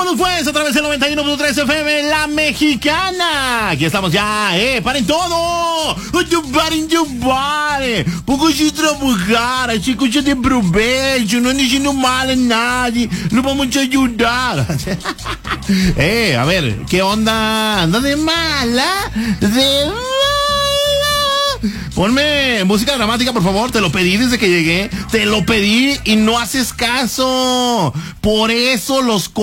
Vámonos pues a través del 91.3 FM, La Mexicana. Aquí estamos ya, paren todo. Paren. Pónganse a trabajar, así cosas de provecho, no diciendo mal a nadie. Lo vamos a ayudar. A ver, ¿qué onda? ¿Anda de mala? Ponme música dramática, por favor. Te lo pedí desde que llegué. Te lo pedí y no haces caso. Por eso los